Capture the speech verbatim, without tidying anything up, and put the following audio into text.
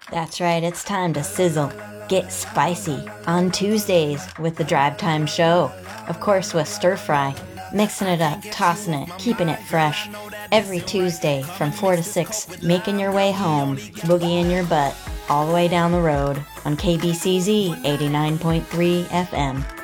That's right, it's time to sizzle, get spicy on Tuesdays with the Drive Time Show. Of course, with stir fry, mixing it up, tossing it, keeping it fresh. Every Tuesday from four to six, making your way home, boogie in your butt, all the way down the road on K B C Z eighty-nine point three F M.